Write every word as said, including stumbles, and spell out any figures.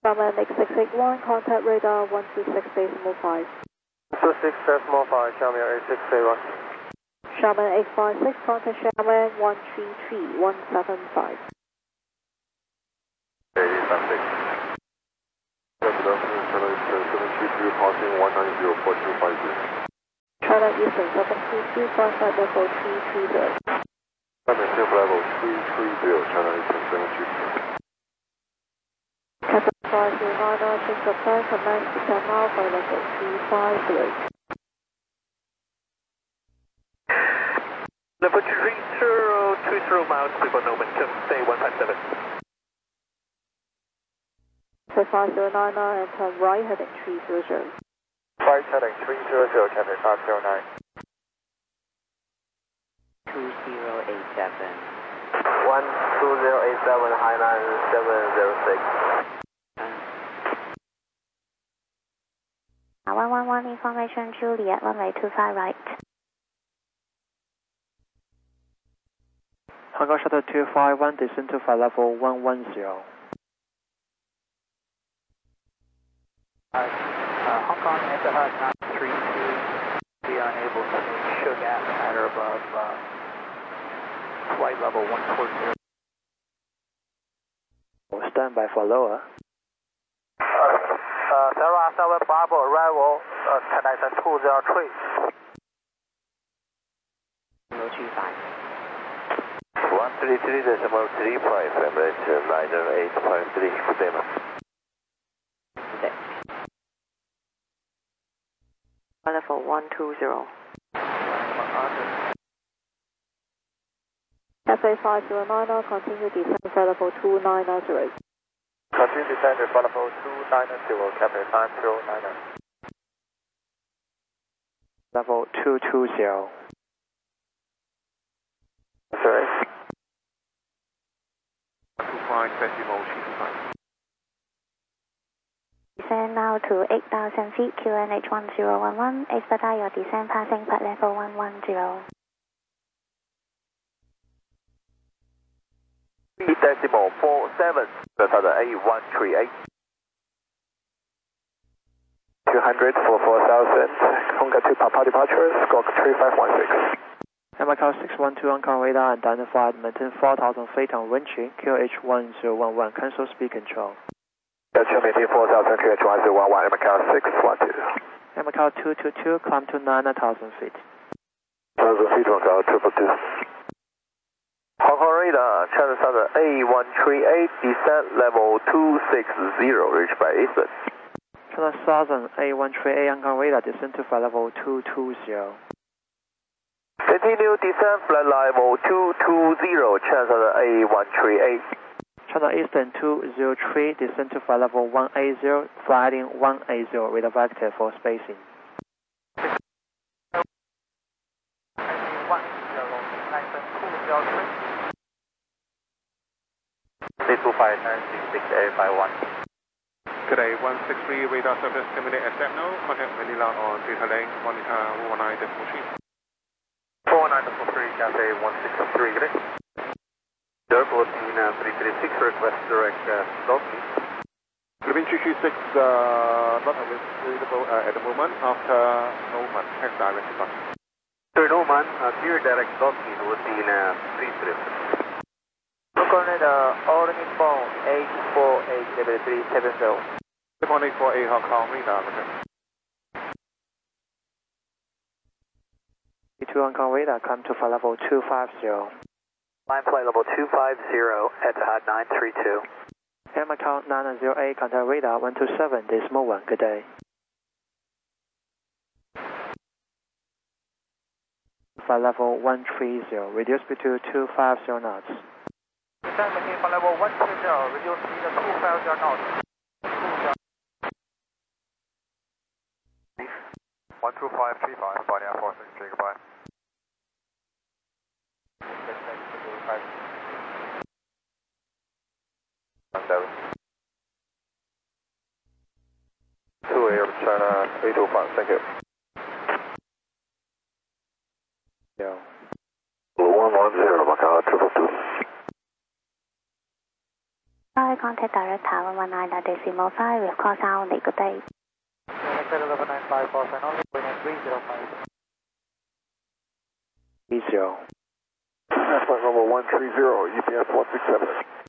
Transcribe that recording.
Xiamen X six eight one, contact radar one two six decimal five. two six decimal five, Xiamen X six eight one. Xiamen eight five six, contact Xiamen one three three one seven five. eight five six. Good afternoon, China Eastern seven two two, passing one nine zero four two five zero. China Eastern seven two two, contact level three three zero. Maintain level three three zero, China Eastern seven two two. Cathay five zero nine nine, change of plan, commence descent now for level three five zero. Level three zero two zero miles before no momentum, stay one five seven. Cathay five zero nine nine and turn right heading three zero zero. Right heading three zero zero, Cathay five zero nine. two zero eight seven. one two zero eight seven, Hainan seven zero six. one one one information, Juliet, runway two five right. Hong Kong Shuttle two five one, descend to flight level one one zero. Uh, Hong Kong Etihad nine three two, we are unable to show gap at or above uh, flight level one four zero. Stand by for lower. Uh, uh, Sarah seven Bravo arrival, uh, connection two zero three. zero two five. one three three decimal three five, Emirates niner eight five three, good day, ma'am. Level one two zero. Cathay five zero nine nine, continue descent for level two nine nine zero. Continue descent for level two nine zero, Cathay five zero nine nine. Level two two zero. Sorry. two five decimal three two five. Descend now to eight thousand feet, Q N H one zero one one. Expedite your descent passing flight level one one zero. eight decimal four seven, that's at A one three eight. two hundred for four thousand, Honga two Papa departure, squawk three five one six. Macau six one two on car radar identified, maintain four thousand feet on wind chill, Q H one zero one one, cancel speed control. That's maintain four thousand, Q H one zero one one, Macau six one two. Macau two two two, climb to nine thousand feet. one thousand feet, Macau triple two. Hong Kong radar, China Southern A one three eight, descent level two six zero, reached by Eastern. China Southern A one three eight on car radar, descend to flight level two two zero. Continue descent flight level two two zero, China Southern A one three eight. China Eastern two zero three, descend to flight level one eight zero, flying one eight zero with a vector for spacing. two five nine six eight five one. Good day, one six three radar service terminate at Stepno, contact Manila on data link, monitor one nine decimal three. four nine decimal three, Cathay one six three, good day. Airport in uh, three three six, request direct uh, log, please. Philippine three three six, uh, not available uh, at the moment, after Norman, has direct departure. Sir Norman, uh, clear direct log, please, would be in uh, three three six. Coordinate uh, all inbound eight four eight seven three seven zero. one eight four eight Hong Kong radar, okay. two on car radar, climb to flight level two five zero. Line flight level two five zero, Etihad nine three two. Macau nine zero eight, contact radar one two seven, decimal one, good day. Flight level one three zero, reduce speed to two five zero knots. Descend maintain flight level one three zero, reduce speed to two five zero knots. one two five three five, body Air Force, goodbye. two Air China eight two five, thank you. Yeah. one one zero, Macau triple two. Hi, contact United Direct Tower one nine decimal five with call sound only. Good day. United eleven nine five, call sign only, United three zero five. three zero. Flight level one three zero, U P S one six seven.